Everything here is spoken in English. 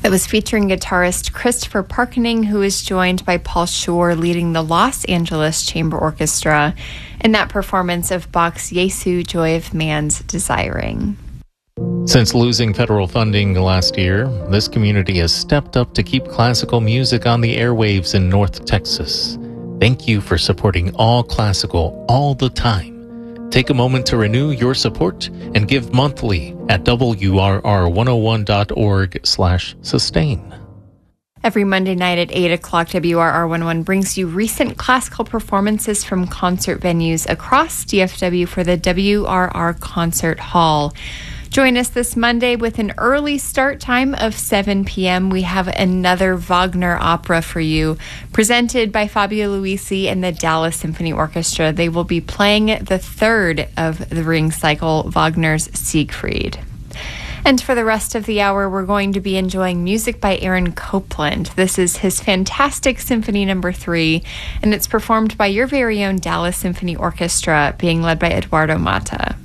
That was featuring guitarist Christopher Parkening, who is joined by Paul Shore leading the Los Angeles Chamber Orchestra in that performance of Bach's Jesu, Joy of Man's Desiring. Since losing federal funding last year, this community has stepped up to keep classical music on the airwaves in North Texas. Thank you for supporting all classical all the time. Take a moment to renew your support and give monthly at WRR101.org/sustain. Every Monday night at 8 o'clock, WRR 101 brings you recent classical performances from concert venues across DFW for the WRR Concert Hall. Join us this Monday with an early start time of 7 p.m. We have another Wagner opera for you, presented by Fabio Luisi and the Dallas Symphony Orchestra. They will be playing the third of the Ring Cycle, Wagner's Siegfried. And for the rest of the hour, we're going to be enjoying music by Aaron Copland. This is his fantastic Symphony No. 3, and it's performed by your very own Dallas Symphony Orchestra, being led by Eduardo Mata.